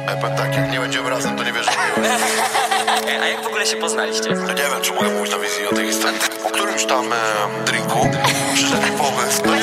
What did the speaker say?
powiem tak, jak nie będziemy razem, to nie wierzę. A jak w ogóle się poznaliście? No nie wiem, czy mogę mówić na wizji o tej historii. Po którymś tam drinku przyszedł pomysł.